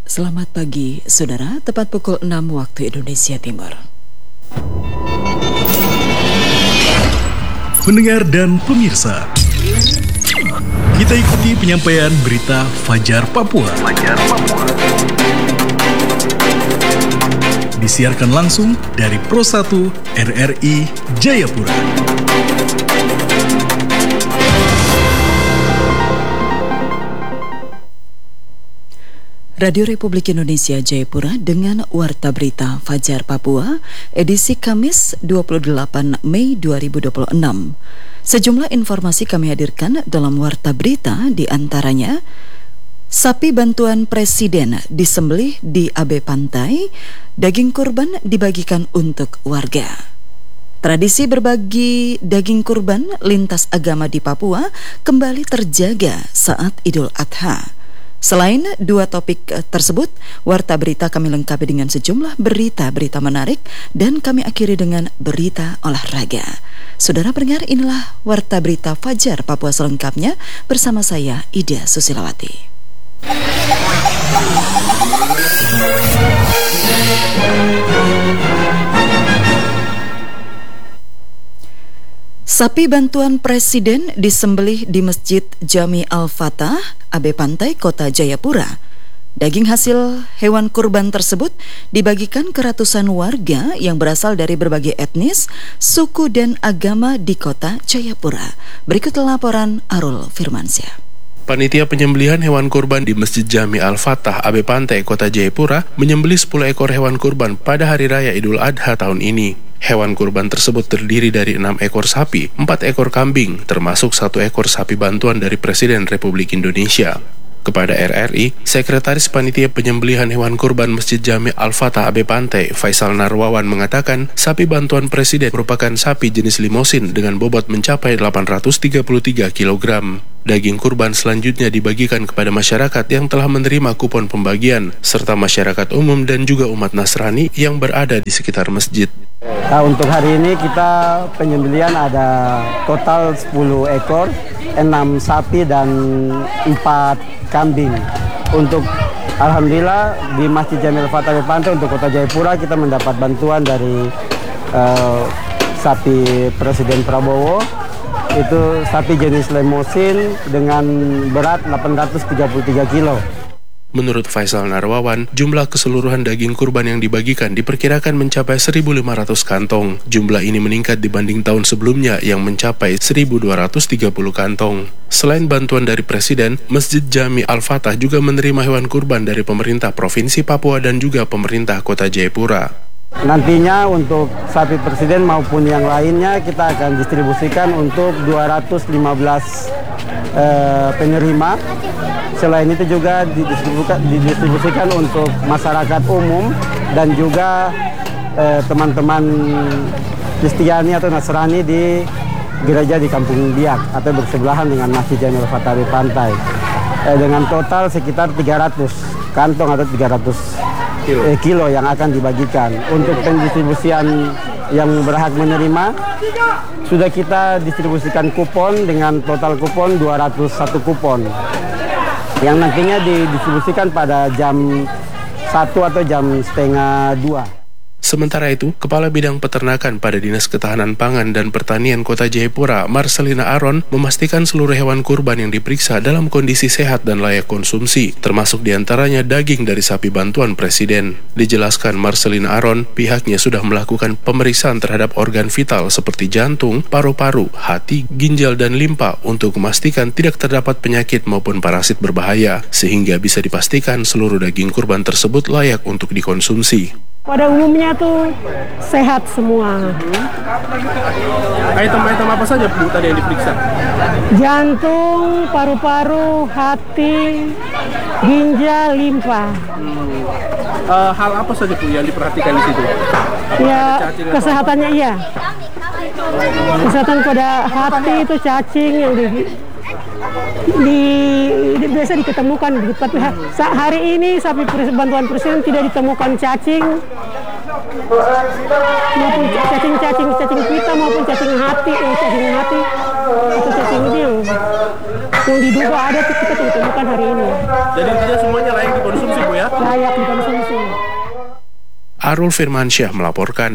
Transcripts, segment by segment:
Selamat pagi, saudara. Tepat pukul 6 waktu Indonesia Timur. Pendengar dan pemirsa, kita ikuti penyampaian berita Fajar Papua. Disiarkan langsung dari Pro 1 RRI Jayapura. Radio Republik Indonesia Jayapura dengan Warta Berita Fajar Papua, edisi Kamis 28 Mei 2026. Sejumlah informasi kami hadirkan dalam Warta Berita, di antaranya sapi bantuan Presiden disembelih di AB Pantai, daging kurban dibagikan untuk warga. Tradisi berbagi daging kurban lintas agama di Papua kembali terjaga saat Idul Adha. Selain dua topik tersebut, Warta Berita kami lengkapi dengan sejumlah berita-berita menarik dan kami akhiri dengan berita olahraga. Saudara pendengar, inilah Warta Berita Fajar Papua selengkapnya bersama saya, Ida Susilawati. Sapi bantuan Presiden disembelih di Masjid Jami Al-Fatah, AB Pantai, Kota Jayapura. Daging hasil hewan kurban tersebut dibagikan ke ratusan warga yang berasal dari berbagai etnis, suku, dan agama di Kota Jayapura. Berikut laporan Arul Firmansyah. Panitia penyembelihan hewan kurban di Masjid Jami Al-Fatah, AB Pantai, Kota Jayapura menyembelih 10 ekor hewan kurban pada Hari Raya Idul Adha tahun ini. Hewan kurban tersebut terdiri dari 6 ekor sapi, 4 ekor kambing, termasuk 1 ekor sapi bantuan dari Presiden Republik Indonesia. Kepada RRI, Sekretaris Panitia Penyembelihan Hewan Kurban Masjid Jami Al-Fatah AB Pantai, Faisal Narwawan mengatakan, sapi bantuan Presiden merupakan sapi jenis limosin dengan bobot mencapai 833 kg. Daging kurban selanjutnya dibagikan kepada masyarakat yang telah menerima kupon pembagian, serta masyarakat umum dan juga umat Nasrani yang berada di sekitar masjid. Nah, untuk hari ini kita penyembelihan ada total 10 ekor, 6 sapi dan 4 kambing. Untuk alhamdulillah di Masjid Jami Al-Fatah Pantai untuk Kota Jayapura kita mendapat bantuan dari sapi Presiden Prabowo. Itu sapi jenis limosin dengan berat 833 kilo. Menurut Faisal Narwawan, jumlah keseluruhan daging kurban yang dibagikan diperkirakan mencapai 1.500 kantong. Jumlah ini meningkat dibanding tahun sebelumnya yang mencapai 1.230 kantong. Selain bantuan dari Presiden, Masjid Jami Al-Fatah juga menerima hewan kurban dari pemerintah Provinsi Papua dan juga pemerintah Kota Jayapura. Nantinya untuk sapi Presiden maupun yang lainnya kita akan distribusikan untuk 215 penerima. Selain itu juga didistribusikan untuk masyarakat umum dan juga teman-teman Kristiani atau Nasrani di gereja di Kampung Biak atau bersebelahan dengan Masjid Jami Al-Fatah di Pantai. Dengan total sekitar 300 kantong atau 300 kilo yang akan dibagikan. Untuk pendistribusian yang berhak menerima sudah kita distribusikan kupon dengan total kupon 201 kupon yang nantinya didistribusikan pada jam 1 atau jam setengah 2. Sementara itu, Kepala Bidang Peternakan pada Dinas Ketahanan Pangan dan Pertanian Kota Jayapura, Marcelina Aron, memastikan seluruh hewan kurban yang diperiksa dalam kondisi sehat dan layak konsumsi, termasuk diantaranya daging dari sapi bantuan Presiden. Dijelaskan Marcelina Aron, pihaknya sudah melakukan pemeriksaan terhadap organ vital seperti jantung, paru-paru, hati, ginjal, dan limpa untuk memastikan tidak terdapat penyakit maupun parasit berbahaya, sehingga bisa dipastikan seluruh daging kurban tersebut layak untuk dikonsumsi. Pada umumnya tuh sehat semua. Item-item apa saja Bu tadi yang diperiksa? Jantung, paru-paru, hati, ginjal, limpa. Hal apa saja Bu yang diperhatikan di situ? Ya, kesehatannya iya. Kesehatan pada hati itu cacing yang biasa diketemukan, tapi hari ini sapi bantuan Presiden tidak ditemukan cacing maupun cacing pita maupun cacing hati atau cacing ini yang Yang diduga ada itu kita tidak temukan hari ini. Jadi intinya semuanya layak dikonsumsi, Bu ya? Layak dikonsumsi. Arul Firmansyah melaporkan.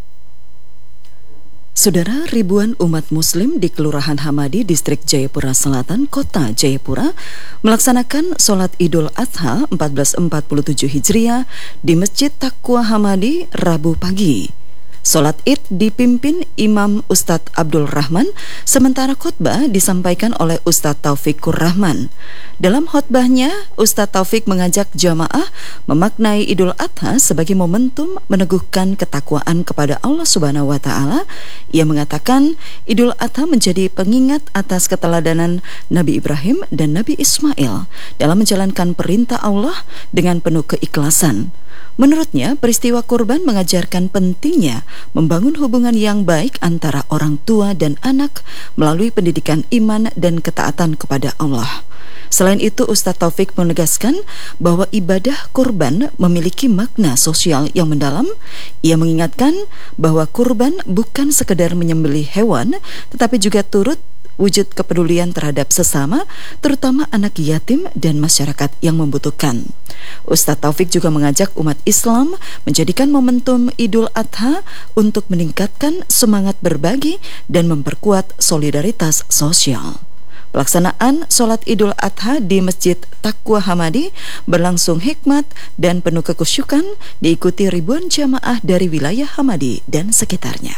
Saudara, ribuan umat muslim di Kelurahan Hamadi, Distrik Jayapura Selatan, Kota Jayapura melaksanakan sholat Idul Adha 1447 Hijriah di Masjid Taqwa Hamadi Rabu pagi. Sholat Id dipimpin Imam Ustadz Abdul Rahman, sementara khutbah disampaikan oleh Ustadz Taufikur Rahman. Dalam khutbahnya, Ustadz Taufik mengajak jamaah memaknai Idul Adha sebagai momentum meneguhkan ketakwaan kepada Allah Subhanahu wa Ta'ala. Ia mengatakan Idul Adha menjadi pengingat atas keteladanan Nabi Ibrahim dan Nabi Ismail dalam menjalankan perintah Allah dengan penuh keikhlasan. Menurutnya, peristiwa kurban mengajarkan pentingnya membangun hubungan yang baik antara orang tua dan anak melalui pendidikan iman dan ketaatan kepada Allah. Selain itu, Ustadz Taufik menegaskan bahwa ibadah kurban memiliki makna sosial yang mendalam. Ia mengingatkan bahwa kurban bukan sekedar menyembelih hewan, tetapi juga turut wujud kepedulian terhadap sesama, terutama anak yatim dan masyarakat yang membutuhkan. Ustadz Taufik juga mengajak umat Islam menjadikan momentum Idul Adha untuk meningkatkan semangat berbagi dan memperkuat solidaritas sosial. Pelaksanaan sholat Idul Adha di Masjid Taqwa Hamadi berlangsung hikmat dan penuh kekhusyukan, diikuti ribuan jamaah dari wilayah Hamadi dan sekitarnya.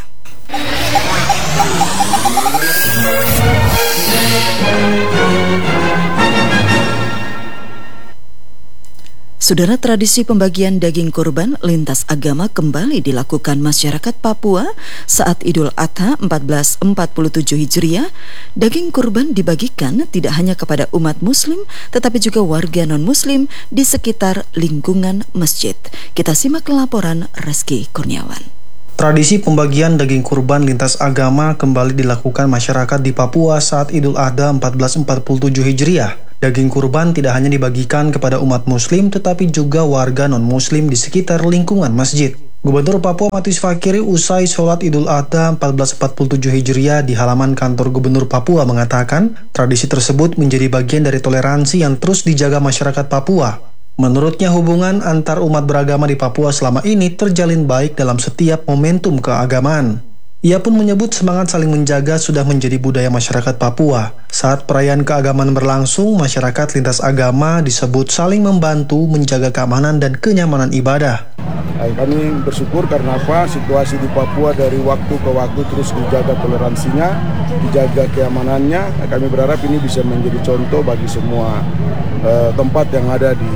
Saudara, tradisi pembagian daging kurban lintas agama kembali dilakukan masyarakat Papua saat Idul Adha 1447 Hijriah. Daging kurban dibagikan tidak hanya kepada umat muslim, tetapi juga warga non-muslim di sekitar lingkungan masjid. Kita simak laporan Reski Kurniawan. Tradisi pembagian daging kurban lintas agama kembali dilakukan masyarakat di Papua saat Idul Adha 1447 Hijriah. Daging kurban tidak hanya dibagikan kepada umat muslim, tetapi juga warga non-muslim di sekitar lingkungan masjid. Gubernur Papua Matius Fakiri usai sholat Idul Adha 1447 Hijriah di halaman kantor Gubernur Papua mengatakan, tradisi tersebut menjadi bagian dari toleransi yang terus dijaga masyarakat Papua. Menurutnya, hubungan antar umat beragama di Papua selama ini terjalin baik dalam setiap momentum keagamaan. Ia pun menyebut semangat saling menjaga sudah menjadi budaya masyarakat Papua. Saat perayaan keagamaan berlangsung, masyarakat lintas agama disebut saling membantu menjaga keamanan dan kenyamanan ibadah. Kami bersyukur karena apa? Situasi di Papua dari waktu ke waktu terus dijaga toleransinya, dijaga keamanannya. Kami berharap ini bisa menjadi contoh bagi semua tempat yang ada di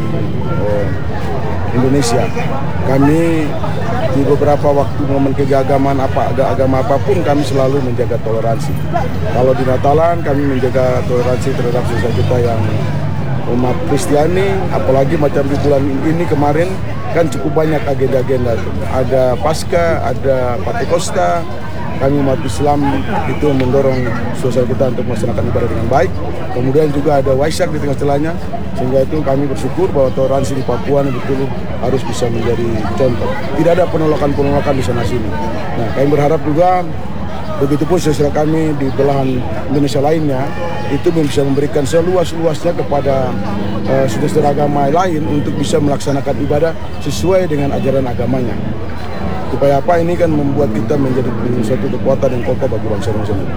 Indonesia. Kami di beberapa waktu momen keagamaan agama apapun kami selalu menjaga toleransi. Kalau di Natalan kami menjaga toleransi terhadap sesama kita yang umat Kristiani, apalagi macam di bulan ini kemarin kan cukup banyak agenda-agenda. Ada Paskah, ada Pentakosta. Kami umat Islam itu mendorong sosial kita untuk melaksanakan ibadah dengan baik. Kemudian juga ada Waisak di tengah-tengahnya, sehingga itu kami bersyukur bahwa toleransi di Papua ini betul harus bisa menjadi contoh. Tidak ada penolakan-penolakan di sana-sini. Nah, kami berharap juga begitupun saudara kami di belahan Indonesia lainnya itu bisa memberikan seluas-luasnya kepada saudara agama lain untuk bisa melaksanakan ibadah sesuai dengan ajaran agamanya. Supaya apa? Ini kan membuat kita menjadi suatu kekuatan yang kokoh bagi bangsa-bangsa ini.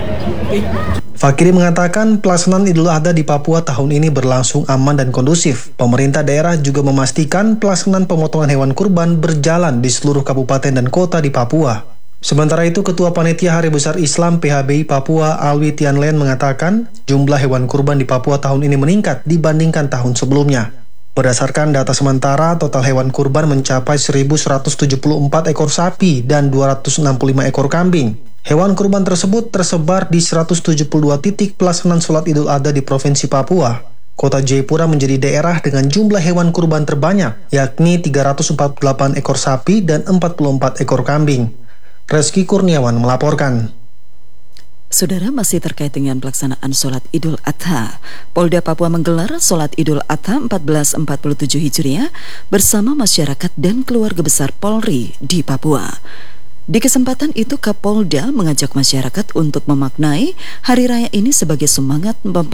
Fakiri mengatakan pelaksanaan Idul Adha di Papua tahun ini berlangsung aman dan kondusif. Pemerintah daerah juga memastikan pelaksanaan pemotongan hewan kurban berjalan di seluruh kabupaten dan kota di Papua. Sementara itu, Ketua Panitia Hari Besar Islam PHBI Papua Alwi Tianlen mengatakan jumlah hewan kurban di Papua tahun ini meningkat dibandingkan tahun sebelumnya. Berdasarkan data sementara, total hewan kurban mencapai 1.174 ekor sapi dan 265 ekor kambing. Hewan kurban tersebut tersebar di 172 titik pelaksanaan sholat Idul Adha di Provinsi Papua. Kota Jayapura menjadi daerah dengan jumlah hewan kurban terbanyak, yakni 348 ekor sapi dan 44 ekor kambing. Reski Kurniawan melaporkan. Saudara, masih terkait dengan pelaksanaan sholat Idul Adha, Polda Papua menggelar sholat Idul Adha 1447 Hijriah bersama masyarakat dan keluarga besar Polri di Papua. Di kesempatan itu Kapolda mengajak masyarakat untuk memaknai hari raya ini sebagai semangat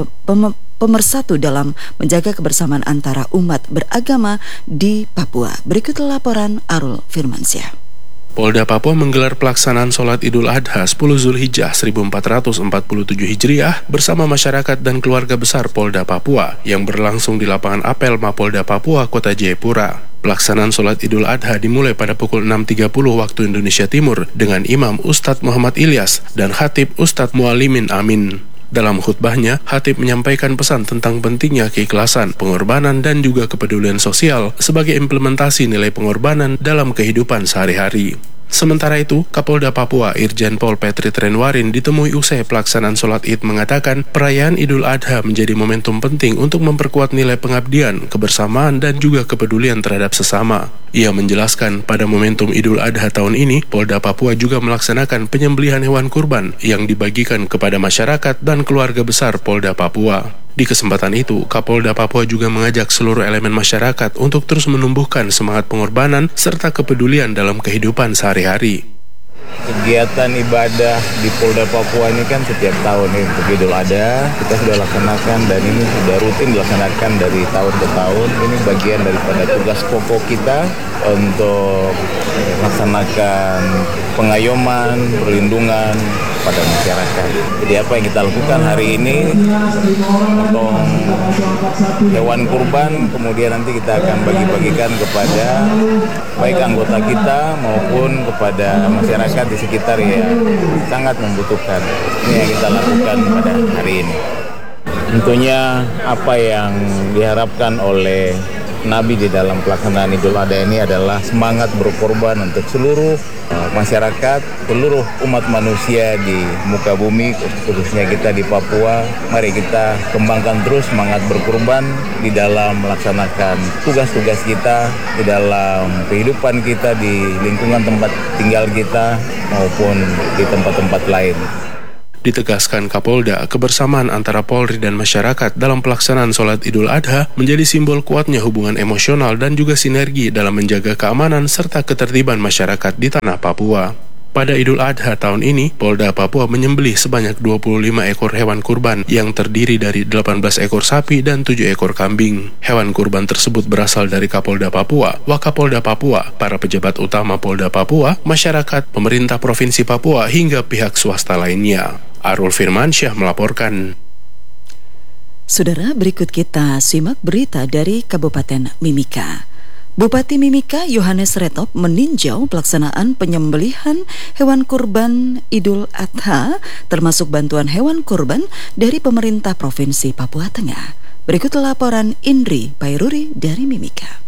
pemersatu dalam menjaga kebersamaan antara umat beragama di Papua. Berikut laporan Arul Firmansyah. Polda Papua menggelar pelaksanaan sholat Idul Adha 10 Zulhijjah 1447 Hijriah bersama masyarakat dan keluarga besar Polda Papua yang berlangsung di lapangan apel Mapolda Papua, Kota Jayapura. Pelaksanaan sholat Idul Adha dimulai pada pukul 6.30 waktu Indonesia Timur dengan Imam Ustadz Muhammad Ilyas dan Khatib Ustadz Mualimin Amin. Dalam khutbahnya, Khatib menyampaikan pesan tentang pentingnya keikhlasan, pengorbanan, dan juga kepedulian sosial sebagai implementasi nilai pengorbanan dalam kehidupan sehari-hari. Sementara itu, Kapolda Papua Irjen Pol Petri Trenwarin ditemui usai pelaksanaan sholat Id mengatakan perayaan Idul Adha menjadi momentum penting untuk memperkuat nilai pengabdian, kebersamaan, dan juga kepedulian terhadap sesama. Ia menjelaskan pada momentum Idul Adha tahun ini, Polda Papua juga melaksanakan penyembelihan hewan kurban yang dibagikan kepada masyarakat dan keluarga besar Polda Papua. Di kesempatan itu, Kapolda Papua juga mengajak seluruh elemen masyarakat untuk terus menumbuhkan semangat pengorbanan serta kepedulian dalam kehidupan sehari-hari. Kegiatan ibadah di Polda Papua ini kan setiap tahun nih, untuk Idul Adha kita sudah laksanakan dan ini sudah rutin dilaksanakan dari tahun ke tahun. Ini bagian daripada tugas pokok kita untuk melaksanakan pengayoman, perlindungan pada masyarakat. Jadi apa yang kita lakukan hari ini, potong hewan kurban, kemudian nanti kita akan bagi-bagikan kepada baik anggota kita maupun kepada masyarakat di sekitar yang sangat membutuhkan. Ini yang kita lakukan pada hari ini. Tentunya apa yang diharapkan oleh Nabi di dalam pelaksanaan Idul Adha ini adalah semangat berkorban untuk seluruh masyarakat, seluruh umat manusia di muka bumi, khususnya kita di Papua. Mari kita kembangkan terus semangat berkorban di dalam melaksanakan tugas-tugas kita, di dalam kehidupan kita, di lingkungan tempat tinggal kita, maupun di tempat-tempat lain. Ditegaskan Kapolda, kebersamaan antara Polri dan masyarakat dalam pelaksanaan sholat Idul Adha menjadi simbol kuatnya hubungan emosional dan juga sinergi dalam menjaga keamanan serta ketertiban masyarakat di tanah Papua. Pada Idul Adha tahun ini, Polda Papua menyembelih sebanyak 25 ekor hewan kurban yang terdiri dari 18 ekor sapi dan 7 ekor kambing. Hewan kurban tersebut berasal dari Kapolda Papua, Wakapolda Papua, para pejabat utama Polda Papua, masyarakat, pemerintah Provinsi Papua, hingga pihak swasta lainnya. Arul Firmansyah melaporkan. Saudara, berikut kita simak berita dari Kabupaten Mimika. Bupati Mimika Yohanes Retop meninjau pelaksanaan penyembelihan hewan kurban Idul Adha, termasuk bantuan hewan kurban dari pemerintah Provinsi Papua Tengah. Berikut laporan Indri Pairuri dari Mimika.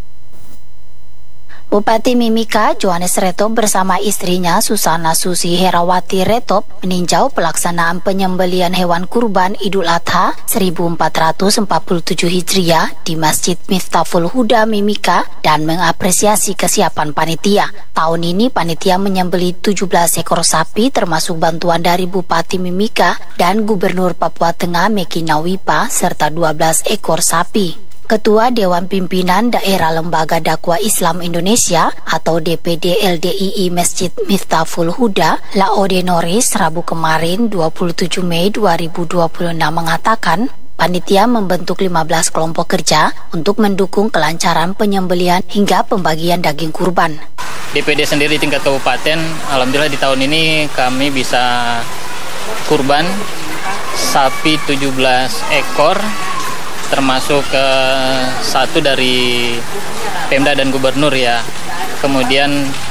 Bupati Mimika Yohanes Retop bersama istrinya Susana Susi Herawati Retop meninjau pelaksanaan penyembelihan hewan kurban Idul Adha 1447 Hijriah di Masjid Miftahul Huda Mimika dan mengapresiasi kesiapan panitia. Tahun ini panitia menyembelih 17 ekor sapi termasuk bantuan dari Bupati Mimika dan Gubernur Papua Tengah Meki Nawipa serta 12 ekor sapi. Ketua Dewan Pimpinan Daerah Lembaga Dakwah Islam Indonesia atau DPD LDII Masjid Miftahul Huda, Laode Norris, Rabu kemarin 27 Mei 2026 mengatakan panitia membentuk 15 kelompok kerja untuk mendukung kelancaran penyembelihan hingga pembagian daging kurban. DPD sendiri tingkat kabupaten, alhamdulillah di tahun ini kami bisa kurban sapi 17 ekor, termasuk satu dari Pemda dan Gubernur ya. Kemudian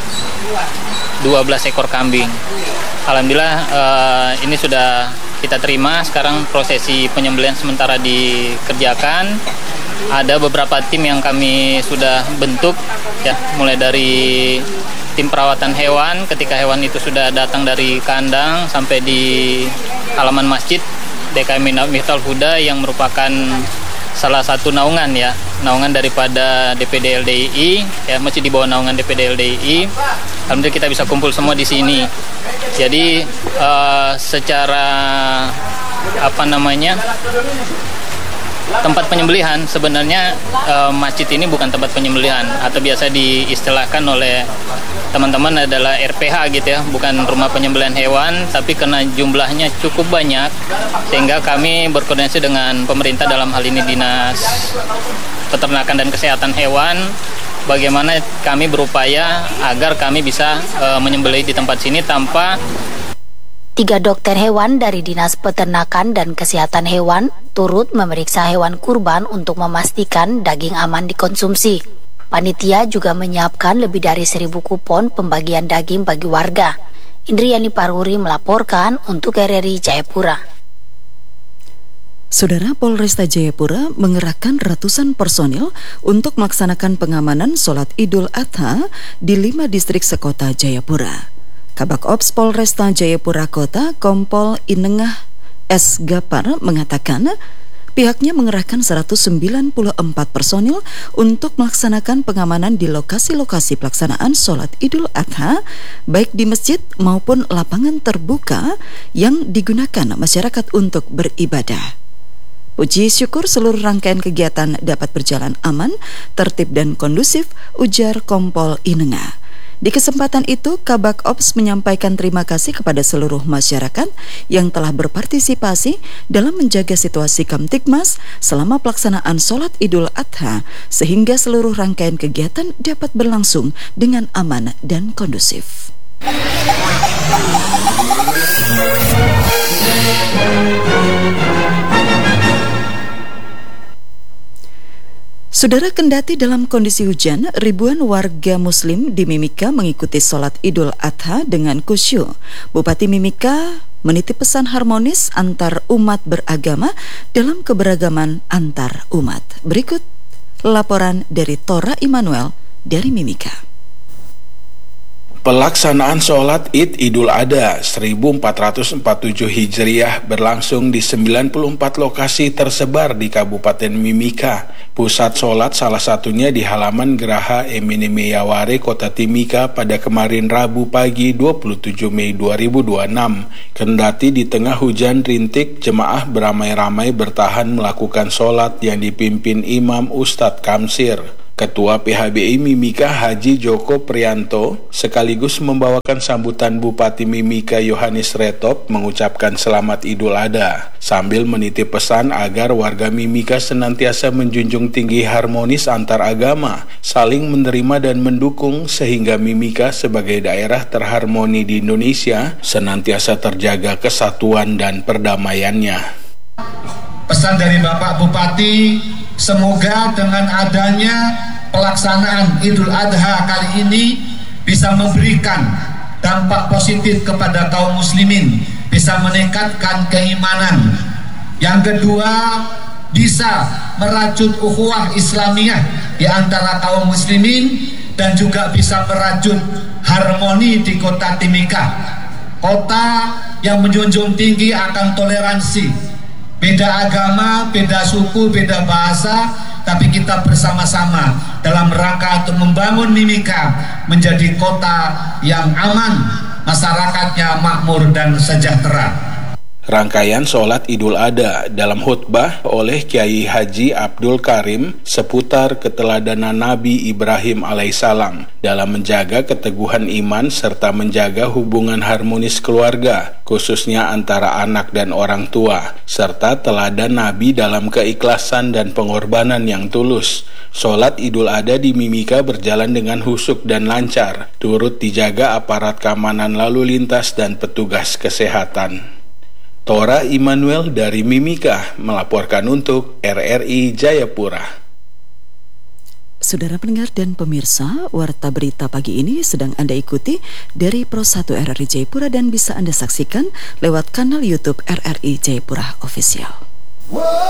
12 ekor kambing. Alhamdulillah ini sudah kita terima. Sekarang prosesi penyembelihan sementara dikerjakan. Ada beberapa tim yang kami sudah bentuk ya, mulai dari tim perawatan hewan ketika hewan itu sudah datang dari kandang sampai di halaman masjid DKM Miftahul Huda yang merupakan salah satu naungan ya, naungan daripada DPD LDII ya, masih di bawah naungan DPD LDII. Alhamdulillah kita bisa kumpul semua di sini. Jadi secara tempat penyembelihan. Sebenarnya masjid ini bukan tempat penyembelihan, atau biasa diistilahkan oleh teman-teman adalah RPH gitu ya, bukan rumah penyembelihan hewan, tapi karena jumlahnya cukup banyak sehingga kami berkoordinasi dengan pemerintah, dalam hal ini Dinas Peternakan dan Kesehatan Hewan, bagaimana kami berupaya agar kami bisa menyembelih di tempat sini tanpa. 3 dokter hewan dari Dinas Peternakan dan Kesehatan Hewan turut memeriksa hewan kurban untuk memastikan daging aman dikonsumsi. Panitia juga menyiapkan lebih dari 1.000 kupon pembagian daging bagi warga. Indriani Paruri melaporkan untuk RRI Jayapura. Saudara, Polresta Jayapura mengerahkan ratusan personil untuk melaksanakan pengamanan sholat Idul Adha di 5 distrik sekota Jayapura. Kabak Ops Polresta Jayapura Kota, Kompol Inengah S. Gapar mengatakan pihaknya mengerahkan 194 personil untuk melaksanakan pengamanan di lokasi-lokasi pelaksanaan sholat Idul Adha, baik di masjid maupun lapangan terbuka yang digunakan masyarakat untuk beribadah. Puji syukur seluruh rangkaian kegiatan dapat berjalan aman, tertib dan kondusif, ujar Kompol Inengah. Di kesempatan itu, Kabak Ops menyampaikan terima kasih kepada seluruh masyarakat yang telah berpartisipasi dalam menjaga situasi Kamtibmas selama pelaksanaan sholat Idul Adha, sehingga seluruh rangkaian kegiatan dapat berlangsung dengan aman dan kondusif. Saudara, kendati dalam kondisi hujan, ribuan warga Muslim di Mimika mengikuti sholat Idul Adha dengan khusyuk. Bupati Mimika menitip pesan harmonis antar umat beragama dalam keberagaman antar umat. Berikut laporan dari Tora Immanuel dari Mimika. Pelaksanaan sholat Id Idul Adha 1447 Hijriah berlangsung di 94 lokasi tersebar di Kabupaten Mimika. Pusat sholat salah satunya di halaman Geraha Eminimeyaware Kota Timika pada kemarin Rabu pagi 27 Mei 2026. Kendati di tengah hujan rintik, jemaah beramai-ramai bertahan melakukan sholat yang dipimpin Imam Ustadz Kamsir. Ketua PHBI Mimika Haji Joko Prianto sekaligus membawakan sambutan Bupati Mimika Yohanes Retop mengucapkan selamat Idul Adha sambil menitip pesan agar warga Mimika senantiasa menjunjung tinggi harmonis antar agama, saling menerima dan mendukung sehingga Mimika sebagai daerah terharmoni di Indonesia senantiasa terjaga kesatuan dan perdamaiannya. Pesan dari Bapak Bupati, semoga dengan adanya pelaksanaan Idul Adha kali ini bisa memberikan dampak positif kepada kaum muslimin, bisa meningkatkan keimanan. Yang kedua, bisa merajut ukhuwah Islamiyah di antara kaum muslimin dan juga bisa merajut harmoni di kota Timika. Kota yang menjunjung tinggi akan toleransi. Beda agama, beda suku, beda bahasa, tapi kita bersama-sama dalam rangka untuk membangun Mimika menjadi kota yang aman, masyarakatnya makmur dan sejahtera. Rangkaian sholat Idul Adha dalam khutbah oleh Kiai Haji Abdul Karim seputar keteladanan Nabi Ibrahim alaihissalam dalam menjaga keteguhan iman serta menjaga hubungan harmonis keluarga, khususnya antara anak dan orang tua, serta teladan Nabi dalam keikhlasan dan pengorbanan yang tulus. Sholat Idul Adha di Mimika berjalan dengan husuk dan lancar, turut dijaga aparat keamanan lalu lintas dan petugas kesehatan. Tora Immanuel dari Mimika melaporkan untuk RRI Jayapura. Saudara pendengar dan pemirsa, warta berita pagi ini sedang Anda ikuti dari Pro 1 RRI Jayapura dan bisa Anda saksikan lewat kanal YouTube RRI Jayapura Official.